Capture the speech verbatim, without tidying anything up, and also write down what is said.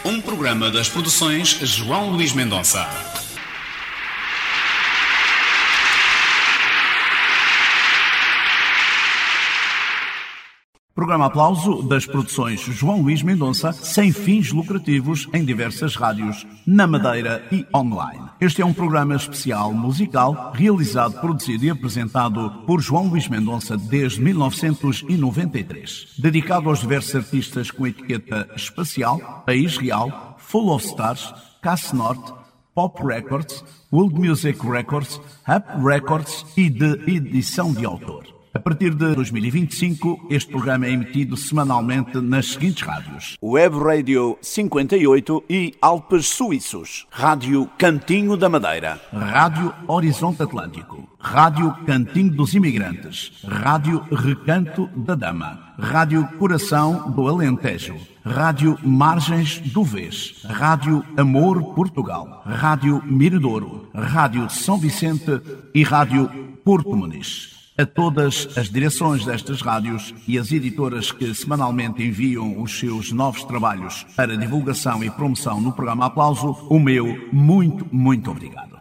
Um programa das produções João Luís Mendonça. Programa Aplauso das produções João Luís Mendonça, sem fins lucrativos, em diversas rádios, na Madeira e online. Este é um programa especial musical, realizado, produzido e apresentado por João Luís Mendonça desde mil novecentos e noventa e três. Dedicado aos diversos artistas com etiqueta espacial, País Real, Full of Stars, Casse Norte, Pop Records, World Music Records, Up Records e de edição de autor. A partir de dois mil e vinte e cinco, este programa é emitido semanalmente nas seguintes rádios: Web Radio cinquenta e oito e Alpes Suíços, Rádio Cantinho da Madeira, Rádio Horizonte Atlântico, Rádio Cantinho dos Imigrantes, Rádio Recanto da Dama, Rádio Coração do Alentejo, Rádio Margens do Vês, Rádio Amor Portugal, Rádio Miradouro, Rádio São Vicente e Rádio Porto Muniz. A todas as direções destas rádios e as editoras que semanalmente enviam os seus novos trabalhos para divulgação e promoção no programa Aplauso, o meu muito, muito obrigado.